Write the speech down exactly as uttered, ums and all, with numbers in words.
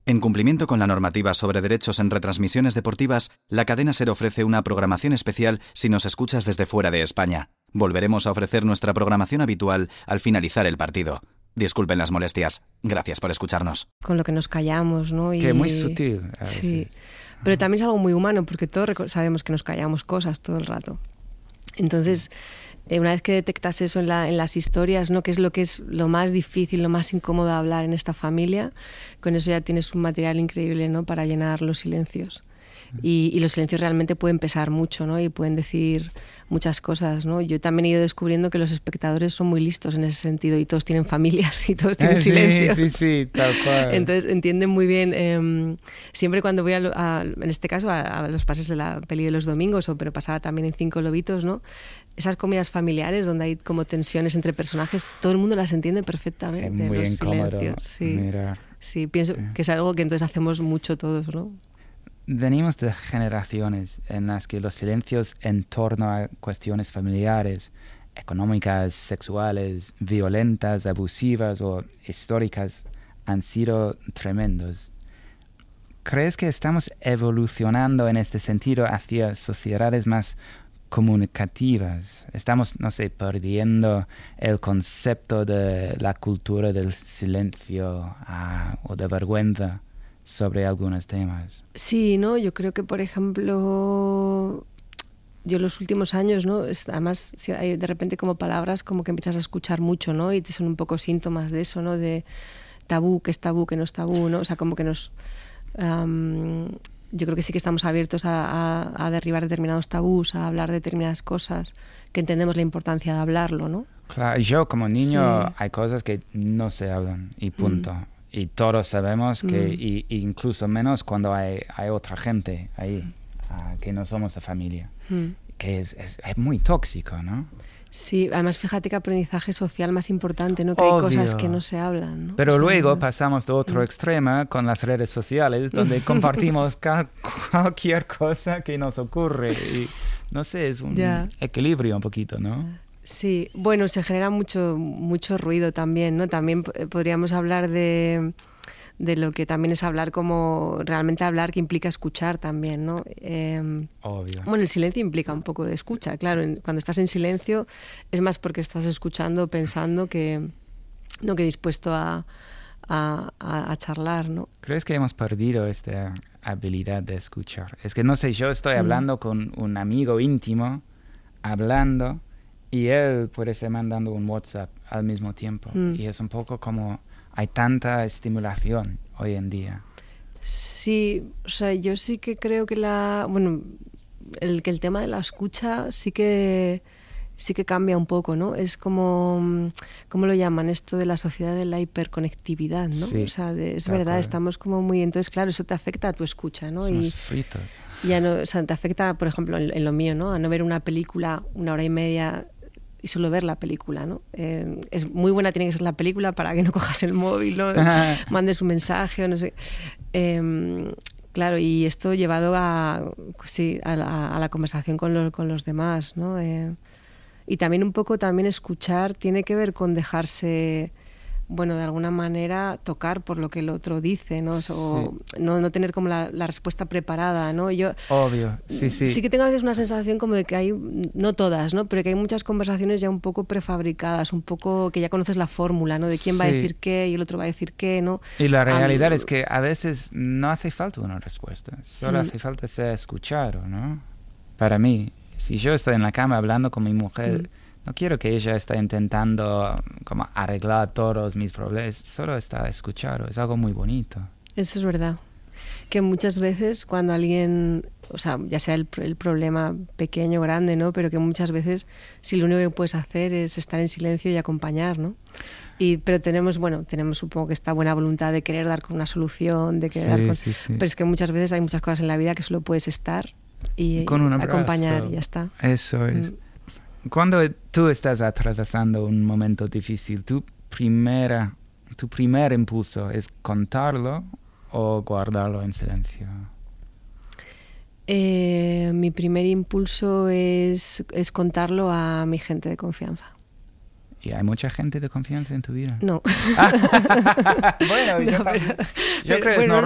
En cumplimiento con la normativa sobre derechos en retransmisiones deportivas, la cadena SER ofrece una programación especial si nos escuchas desde fuera de España. Volveremos a ofrecer nuestra programación habitual al finalizar el partido. Disculpen las molestias. Gracias por escucharnos. Con lo que nos callamos, ¿no? Y... Que es muy sutil. Sí. Pero también es algo muy humano, porque todos sabemos que nos callamos cosas todo el rato. Entonces, eh, una vez que detectas eso en, la, en las historias, ¿no? Que es lo que es lo más difícil, lo más incómodo de hablar en esta familia, con eso ya tienes un material increíble, ¿no? Para llenar los silencios. Y, y los silencios realmente pueden pesar mucho, ¿no? Y pueden decir muchas cosas, ¿no? Yo también he ido descubriendo que los espectadores son muy listos en ese sentido y todos tienen familias y todos tienen eh, silencios. Sí, sí, sí, tal cual. Entonces entienden muy bien. Eh, siempre cuando voy, a, a, en este caso, a, a los pases de la peli de los domingos, o pero pasaba también en Cinco Lobitos, ¿no? Esas comidas familiares donde hay como tensiones entre personajes, todo el mundo las entiende perfectamente. Es muy los incómodo silencios. Sí. mirar. Sí, pienso Sí. que es algo que entonces hacemos mucho todos, ¿no? Venimos de generaciones en las que los silencios en torno a cuestiones familiares, económicas, sexuales, violentas, abusivas o históricas han sido tremendos. ¿Crees que estamos evolucionando en este sentido hacia sociedades más comunicativas? Estamos, no sé, perdiendo el concepto de la cultura del silencio ah, o de vergüenza sobre algunos temas. Sí, ¿no? Yo creo que, por ejemplo, yo los últimos años, ¿no? Es, además, si hay de repente como palabras como que empiezas a escuchar mucho, ¿no? Y te son un poco síntomas de eso, ¿no? De tabú, que es tabú, que no es tabú, ¿no? O sea, como que nos... Um, yo creo que sí que estamos abiertos a, a, a derribar determinados tabús, a hablar de determinadas cosas, que entendemos la importancia de hablarlo, ¿no? Claro, yo como niño Sí. hay cosas que no se hablan y punto. Mm. Y todos sabemos que, Mm. y, y incluso menos cuando hay, hay otra gente ahí, uh, que no somos de familia, Mm. que es, es, es muy tóxico, ¿no? Sí, además fíjate que aprendizaje social más importante, ¿no? Que hay Obvio. cosas que no se hablan, ¿no? Pero O sea, luego pasamos de otro mm. extremo con las redes sociales, donde compartimos ca- cualquier cosa que nos ocurre. Y, no sé, es un Ya. equilibrio un poquito, ¿no? Sí, bueno, se genera mucho, mucho ruido también, ¿no? También p- podríamos hablar de, de lo que también es hablar como, realmente hablar que implica escuchar también, ¿no? Eh, Obvio. bueno, el silencio implica un poco de escucha, claro. En- cuando estás en silencio es más porque estás escuchando, pensando que, no, que dispuesto a, a, a, a charlar, ¿no? ¿Crees que hemos perdido esta habilidad de escuchar? Es que no sé, yo estoy hablando mm. con un amigo íntimo, hablando, y él puede ser mandando un WhatsApp al mismo tiempo. Mm. Y es un poco como hay tanta estimulación hoy en día. Sí, o sea, yo sí que creo que la... Bueno, el que el tema de la escucha sí que... sí que cambia un poco, ¿no? Es como, ¿cómo lo llaman? Esto de la sociedad de la hiperconectividad, ¿no? Sí, o sea, de, es verdad, acuerdo. Estamos como muy... Entonces, claro, eso te afecta a tu escucha, ¿no? Somos y fritos. Ya no, o sea, te afecta, por ejemplo, en, en lo mío, ¿no? A no ver una película una hora y media y solo ver la película, ¿no? Eh, es muy buena, tiene que ser la película para que no cojas el móvil, ¿no? Mandes un mensaje o no sé. Eh, claro, y esto llevado a, sí, a, la, a la conversación con los, con los demás, ¿no? Eh, y también un poco también escuchar tiene que ver con dejarse, bueno, de alguna manera tocar por lo que el otro dice, ¿no? O sí. no, no tener como la, la respuesta preparada, ¿no? Yo Obvio, sí, sí. Sí que tengo a veces una sensación como de que hay, no todas, ¿no? Pero que hay muchas conversaciones ya un poco prefabricadas, un poco que ya conoces la fórmula, ¿no? De quién sí. va a decir qué y el otro va a decir qué, ¿no? Y la realidad um, es que a veces no hace falta una respuesta, solo mm. hace falta ser escuchado, ¿no? Para mí, si yo estoy en la cama hablando con mi mujer, mm. no quiero que ella esté intentando como arreglar todos mis problemas, solo está escuchado, es algo muy bonito. Eso es verdad. Que muchas veces cuando alguien, o sea, ya sea el, el problema pequeño o grande, ¿no? Pero que muchas veces si lo único que puedes hacer es estar en silencio y acompañar, ¿no? Y, pero tenemos, bueno, tenemos supongo que esta buena voluntad de querer dar con una solución, de querer sí, dar con... Sí, sí. Pero es que muchas veces hay muchas cosas en la vida que solo puedes estar y, con un y acompañar y ya está. Eso es. Mm. Cuando tú estás atravesando un momento difícil, tu primera, tu primer impulso es contarlo o guardarlo en silencio. Eh, mi primer impulso es, es contarlo a mi gente de confianza. ¿Y hay mucha gente de confianza en tu vida? No. bueno, yo, no, pero, yo pero, creo que bueno, es